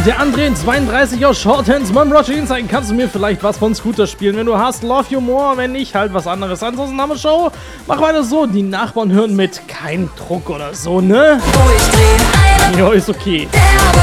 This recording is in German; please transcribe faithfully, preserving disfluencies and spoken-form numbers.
der André zweiunddreißig aus Shorthands. Mann, Roger Insight, kannst du mir vielleicht was von Scooter spielen? Wenn du hast, love you more. Wenn nicht, halt was anderes. Ansonsten haben wir Show. Mach weiter so. Die Nachbarn hören mit. Kein Druck oder so, ne? Jo, ist okay.